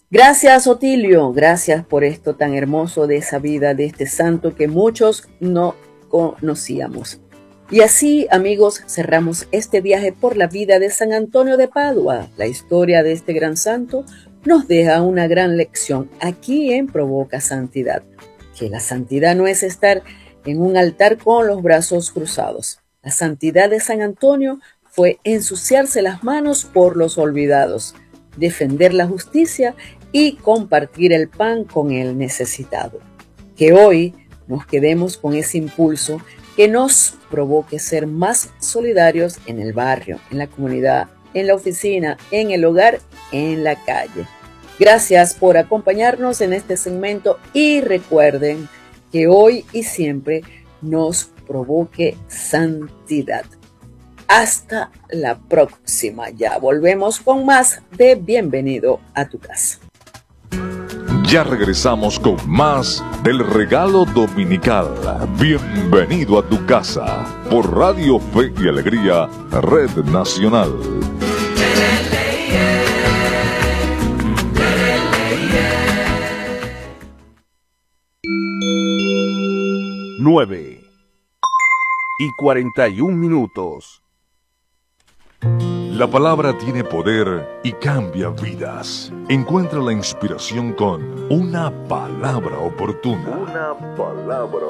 Gracias, Otilio, gracias por esto tan hermoso de esa vida de este santo que muchos no conocíamos. Y así, amigos, cerramos este viaje por la vida de San Antonio de Padua. La historia de este gran santo nos deja una gran lección aquí en Provoca Santidad, que la santidad no es estar en un altar con los brazos cruzados. La santidad de San Antonio fue ensuciarse las manos por los olvidados, defender la justicia y compartir el pan con el necesitado. Que hoy nos quedemos con ese impulso que nos provoque ser más solidarios en el barrio, en la comunidad, en la oficina, en el hogar, en la calle. Gracias por acompañarnos en este segmento y recuerden que hoy y siempre nos provoque santidad. Hasta la próxima. Ya volvemos con más de Bienvenido a tu casa. Ya regresamos con más del regalo dominical. Bienvenido a tu casa por Radio Fe y Alegría, Red Nacional. 9:41. La palabra tiene poder y cambia vidas. Encuentra la inspiración con una palabra oportuna.